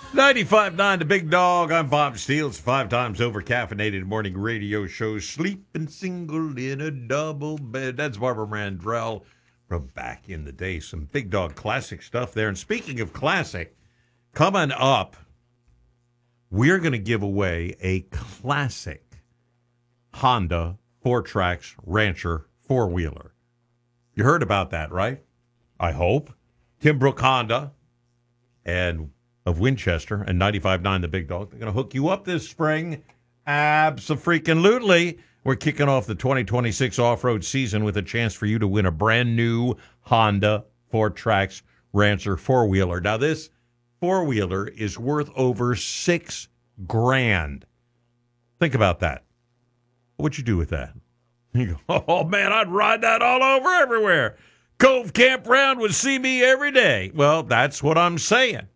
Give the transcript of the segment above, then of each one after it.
95.9 The Big Dog. I'm Bob Steele. It's 5 times over caffeinated morning radio show. Sleeping single in a double bed. That's Barbara Mandrell from back in the day. Some Big Dog classic stuff there. And speaking of classic, coming up, we're going to give away a classic Honda 4Trax Rancher four-wheeler. You heard about that, right? I hope. Tim Brook Honda and of Winchester and 95.9 The Big Dog. They're going to hook you up this spring. Abso-freaking-lutely. We're kicking off the 2026 off-road season with a chance for you to win a brand new Honda 4Trax Rancher four-wheeler. Now, this four-wheeler is worth over $6,000. Think about that. What'd you do with that? You go, oh, man, I'd ride that all over everywhere. Cove Campground would see me every day. Well, that's what I'm saying.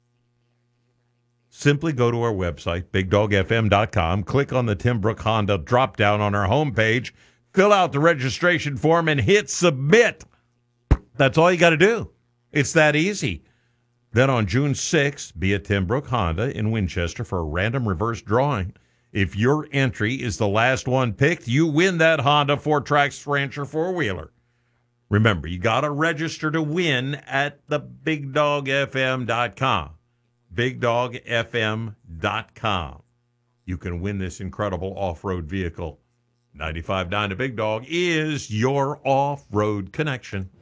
Simply go to our website, BigDogFM.com, click on the Tim Brook Honda drop-down on our homepage, fill out the registration form, and hit submit. That's all you got to do. It's that easy. Then on June 6th, be at Tim Brook Honda in Winchester for a random reverse drawing. If your entry is the last one picked, you win that Honda 4Trax Rancher four-wheeler. Remember, you got to register to win at the BigDogFM.com. BigDogFM.com. You can win this incredible off-road vehicle. 95.9 The Big Dog is your off-road connection.